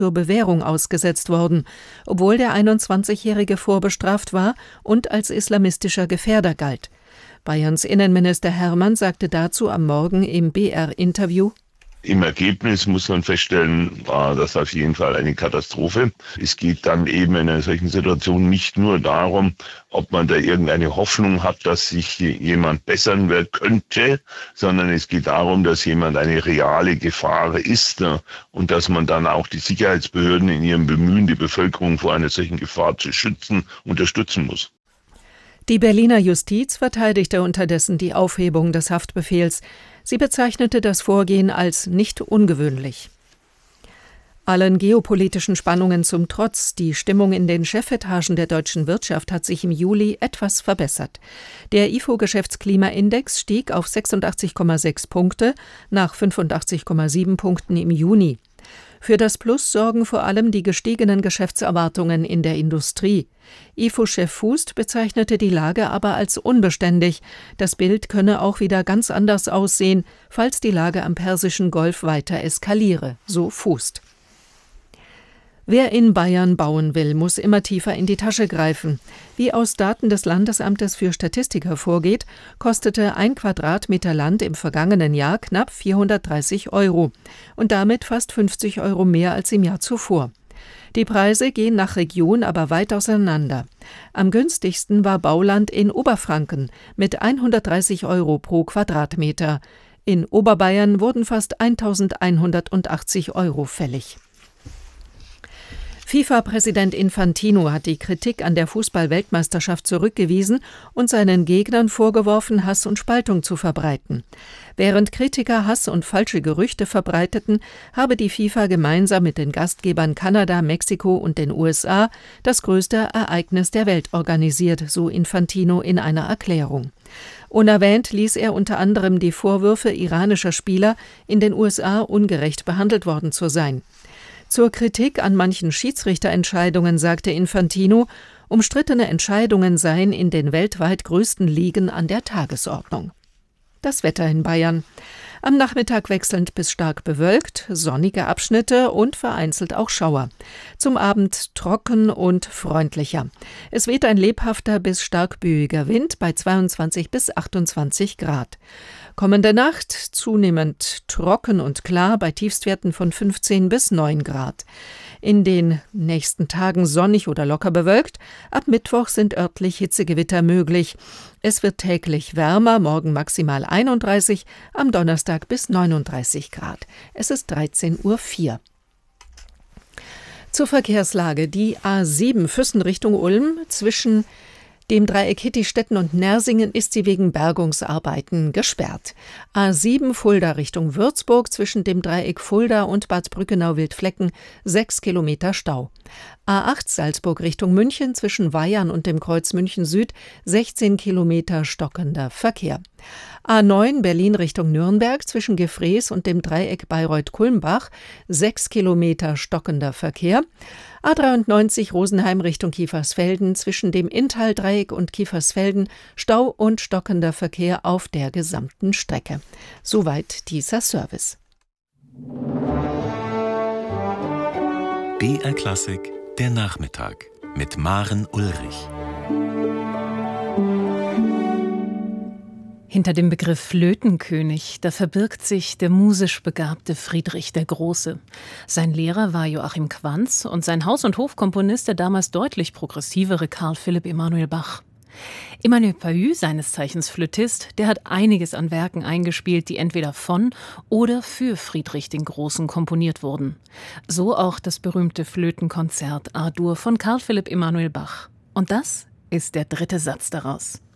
zur Bewährung ausgesetzt worden, obwohl der 21-Jährige vorbestraft war und als islamistischer Gefährder galt. Bayerns Innenminister Hermann sagte dazu am Morgen im BR-Interview: Im Ergebnis muss man feststellen, war das auf jeden Fall eine Katastrophe. Es geht dann eben in einer solchen Situation nicht nur darum, ob man da irgendeine Hoffnung hat, dass sich jemand bessern könnte, sondern es geht darum, dass jemand eine reale Gefahr ist und dass man dann auch die Sicherheitsbehörden in ihrem Bemühen, die Bevölkerung vor einer solchen Gefahr zu schützen, unterstützen muss. Die Berliner Justiz verteidigte unterdessen die Aufhebung des Haftbefehls. Sie bezeichnete das Vorgehen als nicht ungewöhnlich. Allen geopolitischen Spannungen zum Trotz, die Stimmung in den Chefetagen der deutschen Wirtschaft hat sich im Juli etwas verbessert. Der IFO-Geschäftsklimaindex stieg auf 86,6 Punkte nach 85,7 Punkten im Juni. Für das Plus sorgen vor allem die gestiegenen Geschäftserwartungen in der Industrie. IFO-Chef Fußt bezeichnete die Lage aber als unbeständig. Das Bild könne auch wieder ganz anders aussehen, falls die Lage am Persischen Golf weiter eskaliere, so Fußt. Wer in Bayern bauen will, muss immer tiefer in die Tasche greifen. Wie aus Daten des Landesamtes für Statistik hervorgeht, kostete 1 Quadratmeter Land im vergangenen Jahr knapp 430 € und damit fast 50 € mehr als im Jahr zuvor. Die Preise gehen nach Region aber weit auseinander. Am günstigsten war Bauland in Oberfranken mit 130 € pro Quadratmeter. In Oberbayern wurden fast 1.180 € fällig. FIFA-Präsident Infantino hat die Kritik an der Fußball-Weltmeisterschaft zurückgewiesen und seinen Gegnern vorgeworfen, Hass und Spaltung zu verbreiten. Während Kritiker Hass und falsche Gerüchte verbreiteten, habe die FIFA gemeinsam mit den Gastgebern Kanada, Mexiko und den USA das größte Ereignis der Welt organisiert, so Infantino in einer Erklärung. Unerwähnt ließ er unter anderem die Vorwürfe iranischer Spieler, in den USA ungerecht behandelt worden zu sein. Zur Kritik an manchen Schiedsrichterentscheidungen sagte Infantino, umstrittene Entscheidungen seien in den weltweit größten Ligen an der Tagesordnung. Das Wetter in Bayern. Am Nachmittag wechselnd bis stark bewölkt, sonnige Abschnitte und vereinzelt auch Schauer. Zum Abend trocken und freundlicher. Es weht ein lebhafter bis stark böiger Wind bei 22 bis 28 Grad. Kommende Nacht zunehmend trocken und klar bei Tiefstwerten von 15 bis 9 Grad. In den nächsten Tagen sonnig oder locker bewölkt. Ab Mittwoch sind örtlich Hitzegewitter möglich. Es wird täglich wärmer, morgen maximal 31, am Donnerstag bis 39 Grad. Es ist 13:04 Uhr. Zur Verkehrslage. Die A7 Füssen Richtung Ulm zwischen dem Dreieck Hittistetten und Nersingen ist sie wegen Bergungsarbeiten gesperrt. A7 Fulda Richtung Würzburg zwischen dem Dreieck Fulda und Bad Brückenau-Wildflecken 6 Kilometer Stau. A8 Salzburg Richtung München zwischen Weyarn und dem Kreuz München Süd 16 Kilometer stockender Verkehr. A9 Berlin Richtung Nürnberg zwischen Gefrees und dem Dreieck Bayreuth-Kulmbach 6 Kilometer stockender Verkehr. A93 Rosenheim Richtung Kiefersfelden zwischen dem Inntal-Dreieck und Kiefersfelden Stau und stockender Verkehr auf der gesamten Strecke. Soweit dieser Service. BR Klassik, der Nachmittag mit Maren Ulrich. Hinter dem Begriff Flötenkönig, da verbirgt sich der musisch begabte Friedrich der Große. Sein Lehrer war Joachim Quanz und sein Haus- und Hofkomponist der damals deutlich progressivere Carl Philipp Emanuel Bach. Emmanuel Pahud, seines Zeichens Flötist, der hat einiges an Werken eingespielt, die entweder von oder für Friedrich den Großen komponiert wurden. So auch das berühmte Flötenkonzert A-Dur von Carl Philipp Emanuel Bach. Und das ist der dritte Satz daraus.